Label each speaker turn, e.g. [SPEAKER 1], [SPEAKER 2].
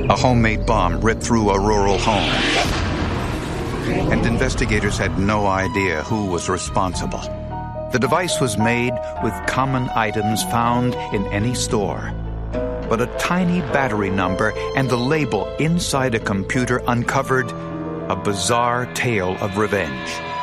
[SPEAKER 1] A homemade bomb ripped through a rural home, and investigators had no idea who was responsible. The device was made with common items found in any store, but a tiny battery number and the label inside a computer uncovered a bizarre tale of revenge.